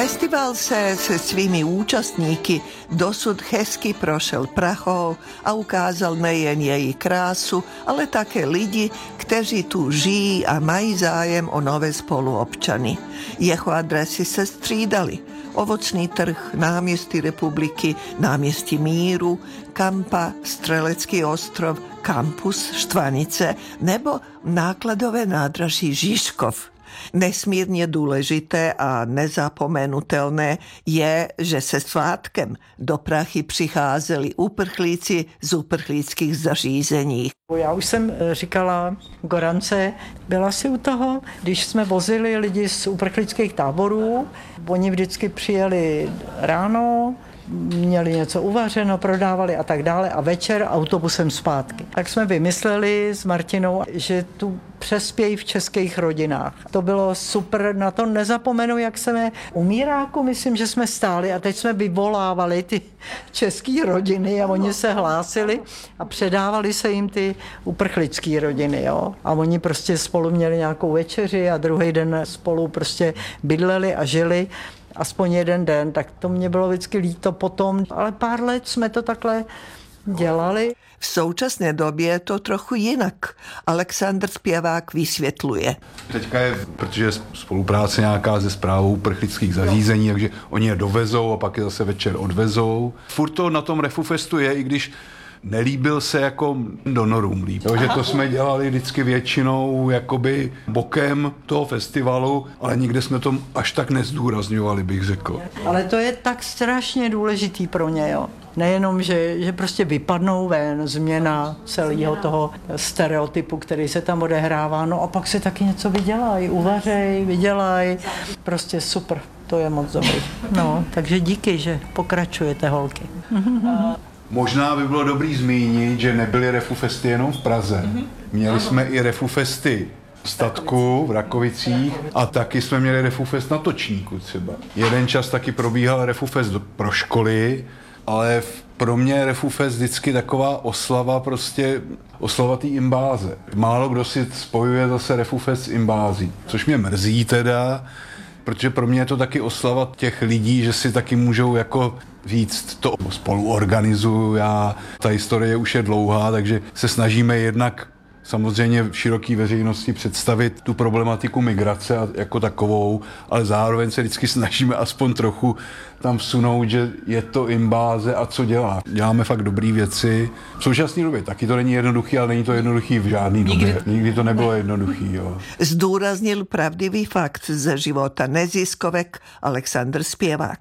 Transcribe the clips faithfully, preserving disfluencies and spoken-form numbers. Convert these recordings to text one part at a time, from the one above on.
Festival se se svými účastníky dosud hezky prošel Prahou a ukázal nejen její krásu, ale také lidi, kteří tu žijí a mají zájem o nové spoluobčany. Jeho adresy se střídaly. Ovocný trh, náměstí republiky, náměstí míru, Kampa, Strelecký ostrov, kampus Štvanice nebo nákladové nádraží Žižkov. Nesmírně důležité a nezapomenutelné je, že se svátkem do Prahy přicházeli uprchlíci z uprchlických zařízení. Já už jsem říkala Gorance, byla si u toho, když jsme vozili lidi z uprchlických táborů, oni vždycky přijeli ráno, měli něco uvařeno, prodávali a tak dále a večer autobusem zpátky. Tak jsme vymysleli s Martinou, že tu přespějí v českých rodinách. To bylo super, na to nezapomenu, jak jsme u Míráku, myslím, že jsme stáli a teď jsme vyvolávali ty české rodiny a oni se hlásili a předávali se jim ty uprchlické rodiny. Jo? A oni prostě spolu měli nějakou večeři a druhý den spolu prostě bydleli a žili. Aspoň jeden den, tak to mě bylo vždycky líto potom, ale pár let jsme to takhle dělali. V současné době je to trochu jinak. Aleksandr Zpěvák vysvětluje. Teďka je, protože je spolupráce nějaká se správou uprchlických zařízení, takže oni je dovezou a pak je zase večer odvezou. Furt to na tom Refufestu je, i když nelíbil se jako donorům líb. Takže to jsme dělali vždycky většinou jakoby bokem toho festivalu, ale nikde jsme to až tak nezdůrazňovali, bych řekl. Ale to je tak strašně důležitý pro ně, jo. Nejenom, že, že prostě vypadnou ven, změna celého toho stereotypu, který se tam odehrává, no a pak se taky něco vydělají, uvařej, vydělají. Prostě super, to je moc dobrý. No, takže díky, že pokračujete, holky. Možná by bylo dobrý zmínit, že nebyly Refufesty jenom v Praze. Měli jsme i Refufesty v Statku, v Rakovicích a taky jsme měli Refufest na Točníku třeba. Jeden čas taky probíhal Refufest pro školy, ale pro mě je Refufest vždycky taková oslava, prostě oslava té imbáze. Málo kdo si spojuje zase Refufest s imbází, což mě mrzí teda, protože pro mě je to taky oslava těch lidí, že si taky můžou jako říct, to spolu organizuju já. Ta historie už je dlouhá, takže se snažíme jednak samozřejmě v široké veřejnosti představit tu problematiku migrace jako takovou, ale zároveň se vždycky snažíme aspoň trochu tam vsunout, že je to imbáze a co dělá. Děláme fakt dobré věci. V současné době taky to není jednoduchý, ale není to jednoduchý v žádný době. Nikdy to nebylo jednoduchý. Jo. Zdůraznil pravdivý fakt ze života neziskovek Aleksandr Zpěvák.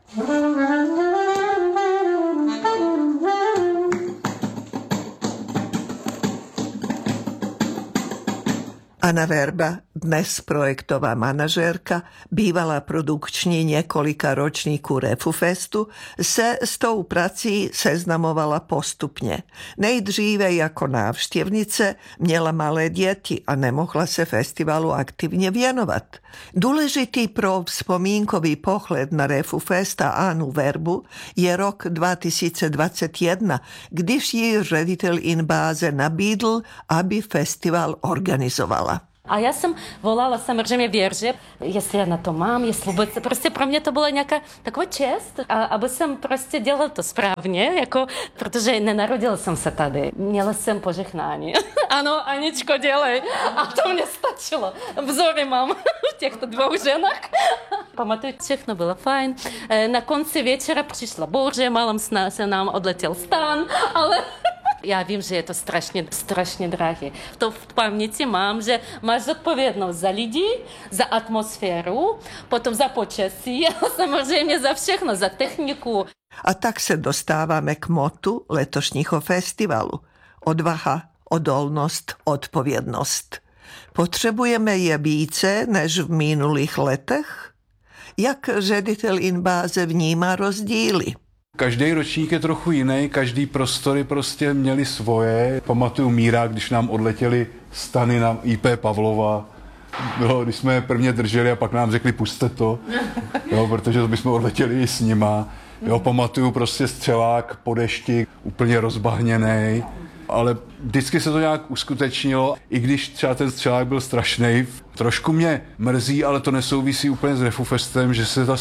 Anna Verba, dnes projektová manažérka, bývalá produkční několika ročníků Refufestu, se s tou prací seznamovala postupně. Nejdříve jako návštěvnice, měla malé děti a nemohla se festivalu aktivně věnovat. Důležitý pro vzpomínkový pohled na Refufest a Anu Verbu je rok dva tisíce dvacet jedna, když ji ředitel Inbáze nabídl, aby festival organizovala. A já jsem volala samozřejmě Věře, jestli já na to mám, jestli vůbec, prostě pro mě to byla nějaká taková čest, a, aby jsem prostě dělala to správně, jako, protože nenarodila jsem se tady, měla jsem požehnání. Ano, Aničko, dělej. A to mě stačilo. Vzory mám v těchto dvou ženách. Pamatuju, všechno bylo fajn. Na konci večera přišla bouře, málem se nám odletěl stan, ale... Já vím, že je to strašně, strašně drahé. To v paměti mám, že máš zodpovědnost za lidi, za atmosféru, potom za počasí a samozřejmě za všechno, za techniku. A tak se dostáváme k motu letošního festivalu. Odvaha, odolnost, odpovědnost. Potřebujeme je více než v minulých letech? Jak ředitel Inbáze vnímá rozdíly? Každý ročník je trochu jiný, každý prostory prostě měli svoje. Pamatuju Mírák, když nám odletěli stany na í pé Pavlova. Bylo, když jsme je prvně drželi a pak nám řekli, pusťte to, jo, protože bychom odletěli i s nima. Jo, pamatuju prostě střelák po dešti, úplně rozbahněnej. Ale vždycky se to nějak uskutečnilo, i když třeba ten střelák byl strašnej. Trošku mě mrzí, ale to nesouvisí úplně s Refufestem, že se ta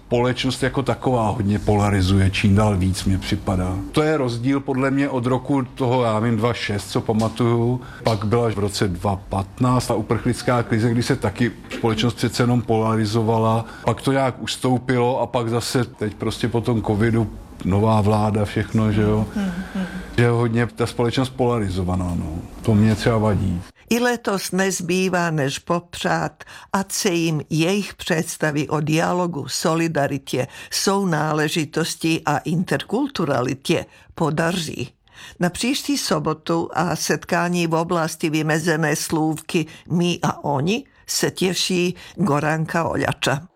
společnost jako taková hodně polarizuje, čím dál víc mě připadá. To je rozdíl podle mě od roku toho, já vím, dva tisíce šest, co pamatuju, pak byla v roce dva tisíce patnáct ta uprchlická krize, kdy se taky společnost přece jenom polarizovala, pak to nějak ustoupilo a pak zase teď prostě po tom covidu nová vláda, všechno, že jo, že je hodně ta společnost polarizovaná, no. To mě třeba vadí. I letos nezbývá než popřát, ať se jim jejich představy o dialogu, solidaritě, sounáležitosti a interkulturalitě podaří. Na příští sobotu a setkání v oblasti vymezené slůvky My a oni se těší Goranka Oljača.